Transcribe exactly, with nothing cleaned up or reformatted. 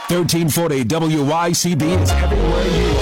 thirteen forty W Y C B is everywhere you are.